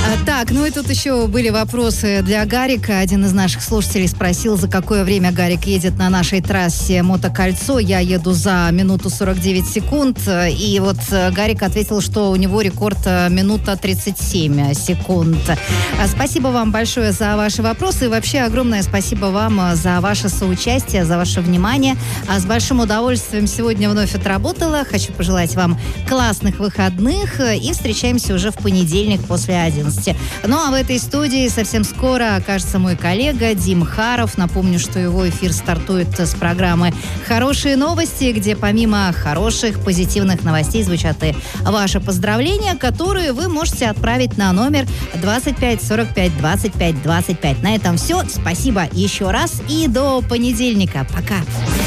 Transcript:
Так, ну и тут еще были вопросы для Гарика. Один из наших слушателей спросил, за какое время Гарик едет на нашей трассе Мотокольцо. Я еду за минуту 49 секунд. И вот Гарик ответил, что у него рекорд минута 37 секунд. Спасибо вам большое за ваши вопросы. И вообще огромное спасибо вам за ваше соучастие, за ваше внимание. С большим удовольствием сегодня вновь отработала. Хочу пожелать вам классных выходных. И встречаемся уже в понедельник после 11. Ну а в этой студии совсем скоро окажется мой коллега Дим Харов. Напомню, что его эфир стартует с программы «Хорошие новости», где помимо хороших, позитивных новостей звучат и ваши поздравления, которые вы можете отправить на номер 25 45 25 25. На этом все. Спасибо еще раз и до понедельника. Пока.